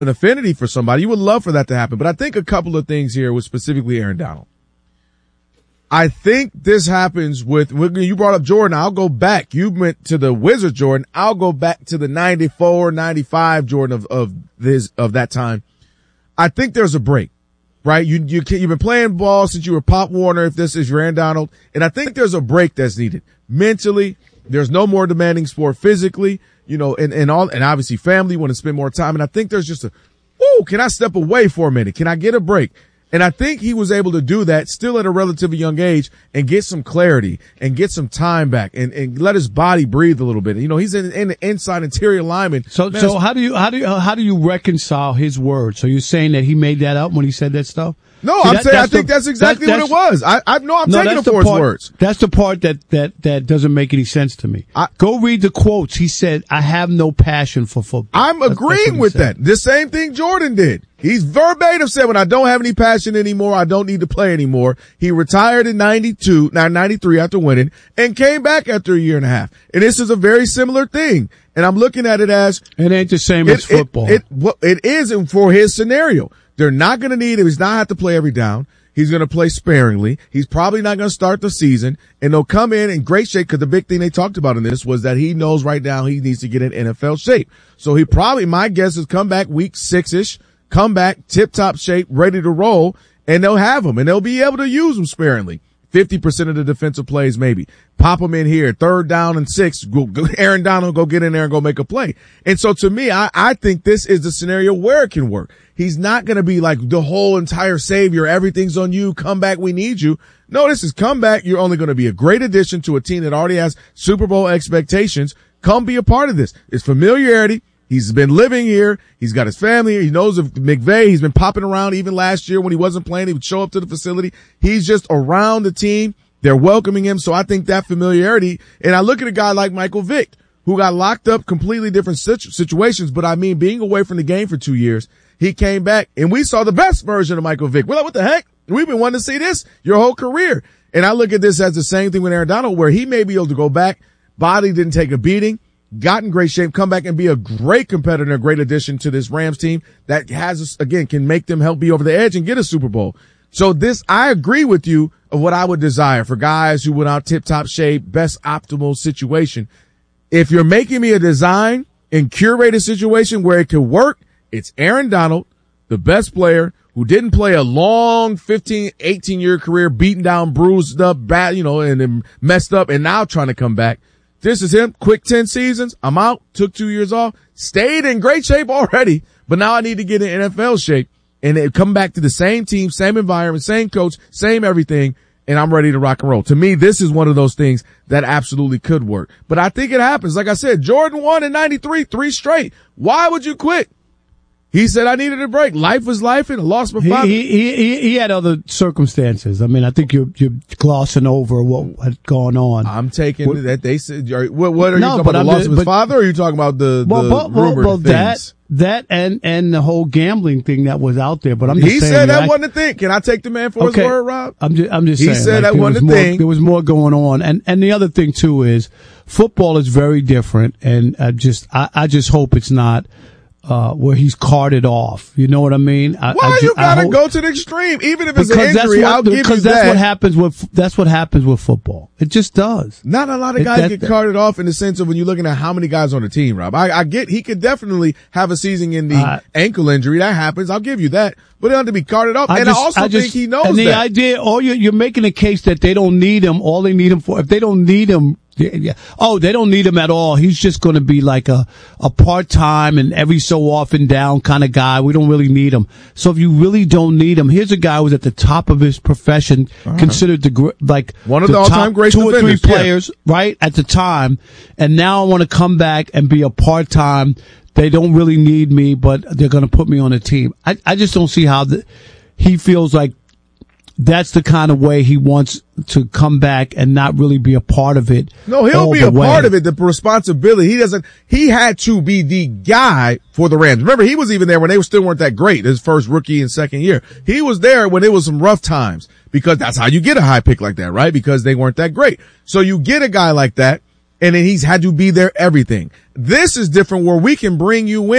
an affinity for somebody, you would love for that to happen. But I think a couple of things here with specifically Aaron Donald. I think this happens with, you brought up Jordan. I'll go back. You went to the Wizards Jordan. I'll go back to the 94, 95 Jordan of that time. I think there's a break, right? You've been playing ball since you were Pop Warner, if this is your Aaron Donald. And I think there's a break that's needed mentally. There's no more demanding sport physically, and obviously family want to spend more time. And I think there's just can I step away for a minute? Can I get a break? And I think he was able to do that still at a relatively young age and get some clarity and get some time back and let his body breathe a little bit. He's in the inside interior lineman. So how do you reconcile his words? So you're saying that he made that up when he said that stuff? No, I think that's exactly what it was. I'm taking it for his words. That's the part that doesn't make any sense to me. Go read the quotes. He said, I have no passion for football. I'm agreeing with that. The same thing Jordan did. He's verbatim said, when I don't have any passion anymore, I don't need to play anymore. He retired in 93 after winning and came back after a year and a half. And this is a very similar thing. And I'm looking at it as it ain't the same as football. It isn't for his scenario. They're not going to need him. He's not have to play every down. He's going to play sparingly. He's probably not going to start the season, and they'll come in great shape because the big thing they talked about in this was that he knows right now he needs to get in NFL shape. So he probably, my guess is come back week 6-ish, come back tip-top shape, ready to roll, and they'll have him, and they'll be able to use him sparingly. 50% of the defensive plays maybe. Pop him in here, 3rd down and 6. Aaron Donald go get in there and go make a play. And so to me, I think this is the scenario where it can work. He's not going to be like the whole entire savior. Everything's on you. Come back. We need you. No, this is come back. You're only going to be a great addition to a team that already has Super Bowl expectations. Come be a part of this. It's familiarity. He's been living here. He's got his family here. He knows of McVay. He's been popping around even last year when he wasn't playing. He would show up to the facility. He's just around the team. They're welcoming him. So I think that familiarity, and I look at a guy like Michael Vick, who got locked up completely different situations. But I mean, being away from the game for 2 years, he came back and we saw the best version of Michael Vick. We're like, what the heck? We've been wanting to see this your whole career. And I look at this as the same thing with Aaron Donald, where he may be able to go back. Body didn't take a beating. Got in great shape, come back and be a great competitor, a great addition to this Rams team that can make them help be over the edge and get a Super Bowl. So I agree with you of what I would desire for guys who went out tip-top shape, best optimal situation. If you're making me a design and curated situation where it could work, it's Aaron Donald, the best player who didn't play a long 15, 18-year career, beaten down, bruised up, bad, and then messed up and now trying to come back. This is him. Quick 10 seasons. I'm out. Took 2 years off. Stayed in great shape already. But now I need to get in NFL shape and come back to the same team, same environment, same coach, same everything. And I'm ready to rock and roll. To me, this is one of those things that absolutely could work. But I think it happens. Like I said, Jordan won in 93, 3 straight. Why would you quit? He said, I needed a break. Life was life and I lost my father. He had other circumstances. I mean, I think you're glossing over what had gone on. I'm taking that they said, what are you talking about, the loss of his father, or are you talking about the rumored things? That and the whole gambling thing that was out there. But I'm just saying. He said that wasn't a thing. Can I take the man for his word, Rob? I'm just saying. He said that wasn't a thing. There was more going on. And the other thing too is football is very different. And I just hope it's not where he's carted off. You know what I mean? Why you gotta go to the extreme? Even if it's an injury, I'll give you that. Because that's what happens with football. It just does. Not a lot of guys get carted off in the sense of when you're looking at how many guys on the team, Rob. I get he could definitely have a season in the ankle injury. That happens. I'll give you that. But they have to be carted off. I also think he knows that. And the idea, you're making a case that they don't need him. All they need him for, if they don't need him, they don't need him at all. He's just going to be like a part-time and every so often down kind of guy. We don't really need him. So if you really don't need him, here's a guy who was at the top of his profession, considered one of the all-time great 2 or 3 players, right, at the time. And now I want to come back and be a part-time. They don't really need me, but they're going to put me on a team. I just don't see how he feels like that's the kind of way he wants to come back and not really be a part of it. No, he'll be a part of it. The responsibility. He had to be the guy for the Rams. Remember, he was even there when they still weren't that great, his first rookie and second year. He was there when it was some rough times because that's how you get a high pick like that, right? Because they weren't that great. So you get a guy like that. And then he's had to be there everything. This is different where we can bring you in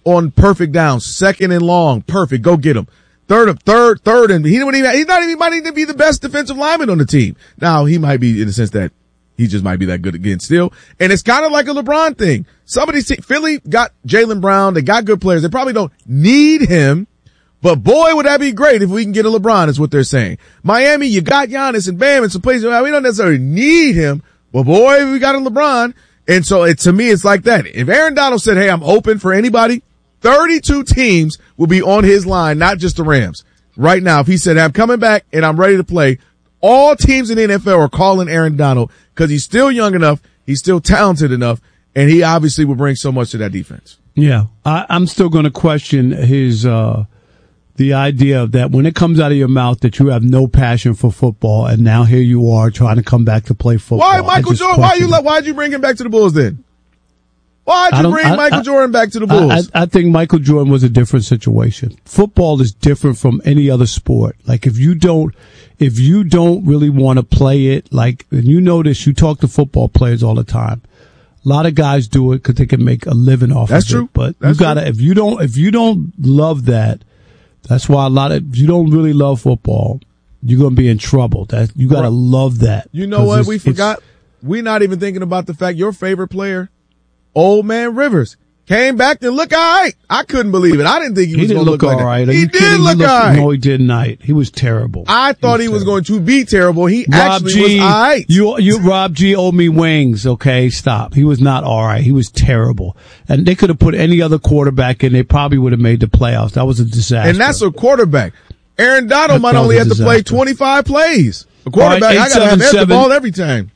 on perfect downs, 2nd and long, perfect, go get him. Third, and he might even be the best defensive lineman on the team. Now, he might be in the sense that he just might be that good again still. And it's kind of like a LeBron thing. Philly got Jaylen Brown. They got good players. They probably don't need him, but boy, would that be great if we can get a LeBron is what they're saying. Miami, you got Giannis and Bam and some places. We don't necessarily need him, but boy, we got a LeBron. And so to me, it's like that. If Aaron Donald said, hey, I'm open for anybody, 32 teams will be on his line, not just the Rams. Right now, if he said, I'm coming back and I'm ready to play, all teams in the NFL are calling Aaron Donald because he's still young enough, he's still talented enough, and he obviously will bring so much to that defense. Yeah, I'm still going to question his the idea of that when it comes out of your mouth that you have no passion for football, and now here you are trying to come back to play football. Why Michael Jordan? Why'd you bring him back to the Bulls then? Why'd you bring Michael Jordan back to the Bulls? I think Michael Jordan was a different situation. Football is different from any other sport. Like if you don't really want to play it, like, and you notice you talk to football players all the time. A lot of guys do it because they can make a living off of it. That's true. But you gotta, if you don't love that, that's why if you don't really love football, you're going to be in trouble. You got to love that. You know what? We forgot. We're not even thinking about the fact your favorite player, Old Man Rivers, came back and looked all right. I couldn't believe it. I didn't think he was going to look all right. He did look all right. No, he did not. He was terrible. I thought he was going to be terrible. He actually was all right. You Rob G owe me wings. Okay, stop. He was not all right. He was terrible. And they could have put any other quarterback in. They probably would have made the playoffs. That was a disaster. And that's a quarterback. Aaron Donald might only have to play 25 plays. A quarterback, I got to have the ball every time.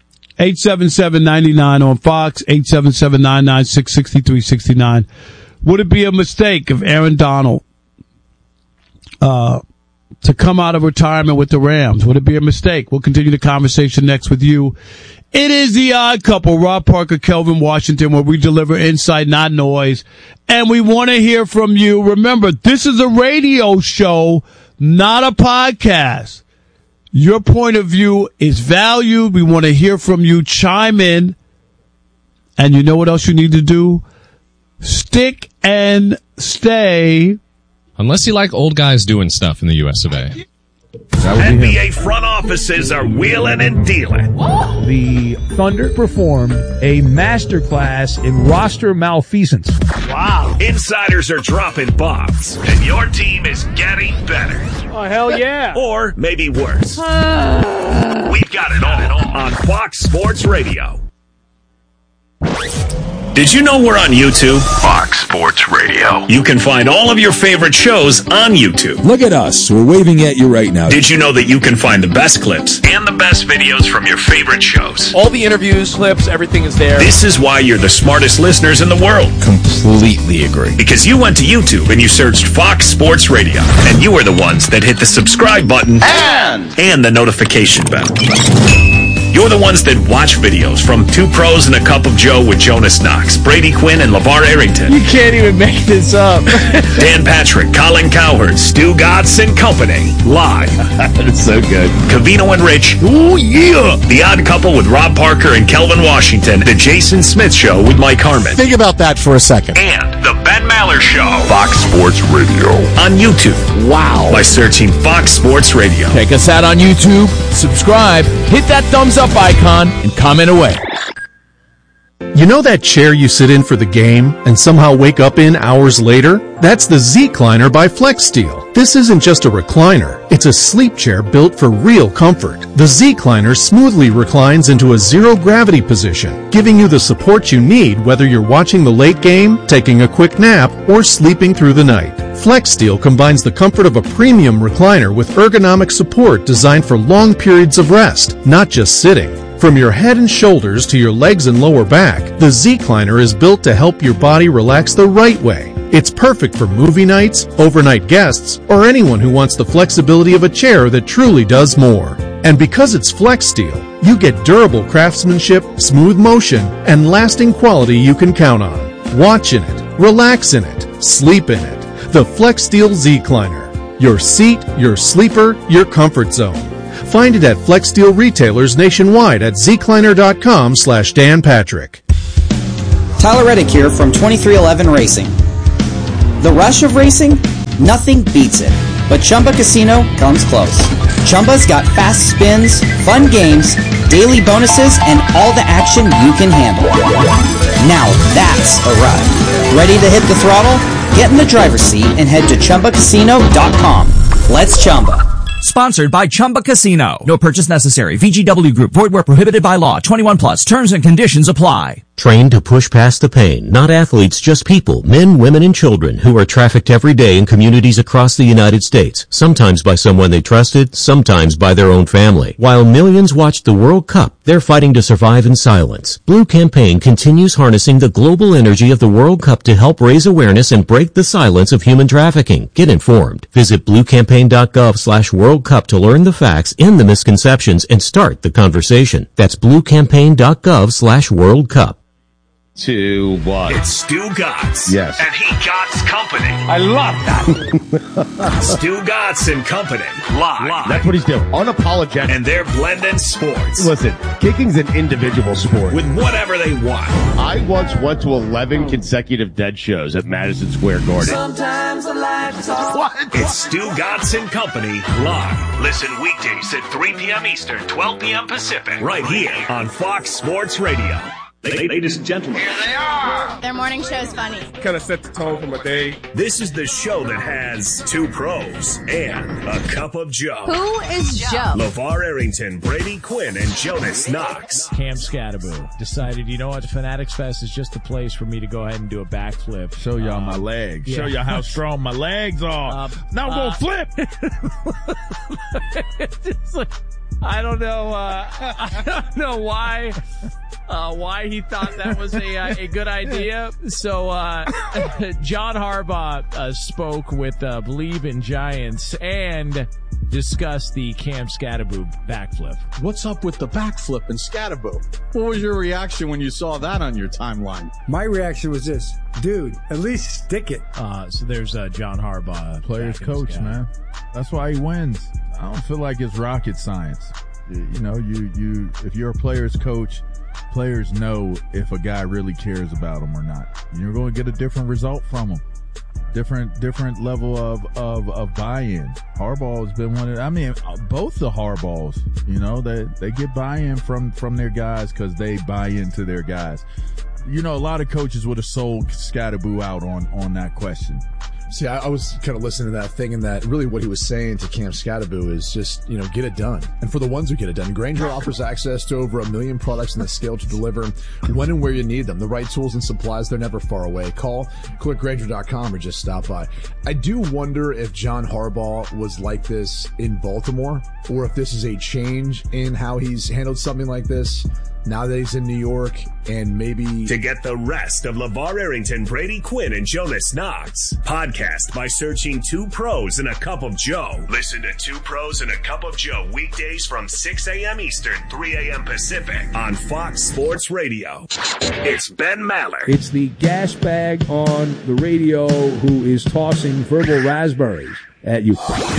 877-99 on Fox, 877-996-6369. Would it be a mistake of Aaron Donald to come out of retirement with the Rams? Would it be a mistake? We'll continue the conversation next with you. It is The Odd Couple, Rob Parker, Kelvin Washington, where we deliver insight, not noise. And we want to hear from you. Remember, this is a radio show, not a podcast. Your point of view is valued. We want to hear from you. Chime in. And you know what else you need to do? Stick and stay. Unless you like old guys doing stuff in the US of A. NBA front offices are wheeling and dealing. The Thunder performed a masterclass in roster malfeasance. Wow. Insiders are dropping bombs, and your team is getting better. Oh, hell yeah. Or maybe worse. We've got it all on Fox Sports Radio. Did you know we're on YouTube? Fox Sports Radio. You can find all of your favorite shows on YouTube. Look at us. We're waving at you right now. Did you know that you can find the best clips and the best videos from your favorite shows? All the interviews, clips, everything is there. This is why you're the smartest listeners in the world. Completely agree. Because you went to YouTube and you searched Fox Sports Radio. And you were the ones that hit the subscribe button and the notification bell. You're the ones that watch videos from Two Pros and a Cup of Joe with Jonas Knox, Brady Quinn, and LeVar Arrington. You can't even make this up. Dan Patrick, Colin Cowherd, Stu Gatz and Company. Live. That's so good. Covino and Rich. Ooh, yeah. The Odd Couple with Rob Parker and Kelvin Washington. The Jason Smith Show with Mike Harmon. Think about that for a second. And the Ben Maller Show. Fox Sports Radio. On YouTube. Wow. By searching Fox Sports Radio. Check us out on YouTube. Subscribe. Hit that thumbs up icon and comment away. You know that chair you sit in for the game and somehow wake up in hours later? That's the Z-Cliner by FlexSteel. This isn't just a recliner. It's a sleep chair built for real comfort. The Z-Cliner smoothly reclines into a zero-gravity position, giving you the support you need whether you're watching the late game, taking a quick nap, or sleeping through the night. FlexSteel combines the comfort of a premium recliner with ergonomic support designed for long periods of rest, not just sitting. From your head and shoulders to your legs and lower back, the Z-Cliner is built to help your body relax the right way. It's perfect for movie nights, overnight guests, or anyone who wants the flexibility of a chair that truly does more. And because it's FlexSteel, you get durable craftsmanship, smooth motion, and lasting quality you can count on. Watch in it, relax in it, sleep in it. The FlexSteel Z-Cliner. Your seat, your sleeper, your comfort zone. Find it at FlexSteel retailers nationwide at zcliner.com/Dan Patrick. Tyler Reddick here from 2311 Racing. The rush of racing? Nothing beats it. But Chumba Casino comes close. Chumba's got fast spins, fun games, daily bonuses, and all the action you can handle. Now that's a ride. Ready to hit the throttle? Get in the driver's seat and head to ChumbaCasino.com. Let's Chumba. Sponsored by Chumba Casino. No purchase necessary. VGW Group. Void where prohibited by law. 21 plus. Terms and conditions apply. Trained to push past the pain. Not athletes, just people. Men, women, and children who are trafficked every day in communities across the United States. Sometimes by someone they trusted, sometimes by their own family. While millions watch the World Cup, they're fighting to survive in silence. Blue Campaign continues harnessing the global energy of the World Cup to help raise awareness and break the silence of human trafficking. Get informed. Visit bluecampaign.gov/World Cup to learn the facts, end the misconceptions, and start the conversation. That's bluecampaign.gov/World Cup. To what? It's Stu Gotts. Yes. And he Gotts Company. I love that. Stu Gotts and Company. Live. That's what he's doing. Unapologetic. And they're blending sports. Listen, kicking's an individual sport. With whatever they want. I once went to 11 consecutive dead shows at Madison Square Garden. Sometimes I like to talk. What? It's Stu Gotts and Company live. Listen weekdays at 3 p.m. Eastern, 12 p.m. Pacific. Right here on Fox Sports Radio. Ladies and gentlemen. Here they are. Their morning show is funny. Kind of set the tone for my day. This is the show that has two pros and a cup of Joe. Who is Joe? LeVar Arrington, Brady Quinn, and Jonas Knox. Cam Scatterbo decided, you know what, Fanatics Fest is just the place for me to go ahead and do a backflip. Show y'all my legs. Yeah. Show y'all how strong my legs are. Now I'm going to flip. It's like, I don't know why he thought that was a good idea. So John Harbaugh spoke with Believe in Giants and discussed the Cam Scatterbo backflip. What's up with the backflip and Scatterbo? What was your reaction when you saw that on your timeline? My reaction was this, dude, at least stick it. So there's John Harbaugh. Player's coach, man. That's why he wins. I don't feel like it's rocket science. You know, you if you're a player's coach, players know if a guy really cares about them or not. You're going to get a different result from them. Different level of buy-in. Harbaugh has been both the Harbaughs, you know, they get buy-in from their guys because they buy into their guys. You know, a lot of coaches would have sold Scatterbo out on that question. See, I was kind of listening to that, thinking that really what he was saying to Cam Scatterbo is just, you know, get it done. And for the ones who get it done, Grainger offers access to over 1 million products and the scale to deliver when and where you need them. The right tools and supplies, they're never far away. Call, click Grainger.com or just stop by. I do wonder if John Harbaugh was like this in Baltimore, or if this is a change in how he's handled something like this now that he's in New York, and maybe... To get the rest of LeVar Arrington, Brady Quinn, and Jonas Knox, podcast by searching Two Pros and a Cup of Joe. Listen to Two Pros and a Cup of Joe weekdays from 6 a.m. Eastern, 3 a.m. Pacific on Fox Sports Radio. It's Ben Maller. It's the gas bag on the radio who is tossing verbal raspberries at you.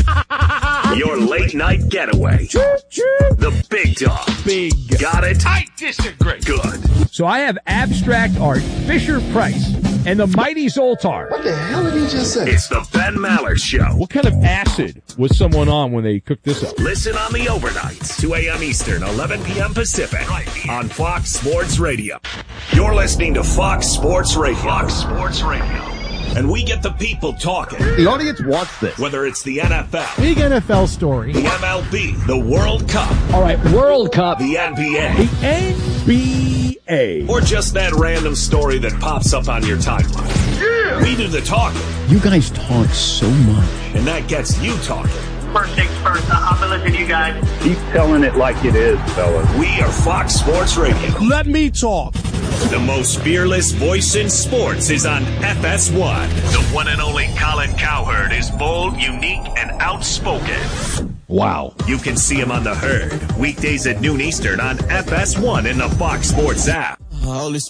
Your late night getaway. The big dog. Big. Got it? I disagree. Good. So I have abstract art, Fisher Price, and the Mighty Zoltar. What the hell did he just say? It's the Ben Maller Show. What kind of acid was someone on when they cooked this up? Listen on the overnights, 2 a.m. Eastern, 11 p.m. Pacific, right here on Fox Sports Radio. You're listening to Fox Sports Radio. Fox Sports Radio. And we get the people talking. The audience wants this. Whether it's the NFL. Big NFL story. The MLB. The World Cup. All right, World Cup. The NBA. The NBA. Or just that random story that pops up on your timeline. Yeah. We do the talking. You guys talk so much. And that gets you talking. First things first, I'm going to listen to you guys. Keep telling it like it is, fellas. We are Fox Sports Radio. Let me talk. The most fearless voice in sports is on FS1. The one and only Colin Cowherd is bold, unique, and outspoken. Wow. You can see him on The Herd, weekdays at noon Eastern on FS1 in the Fox Sports app.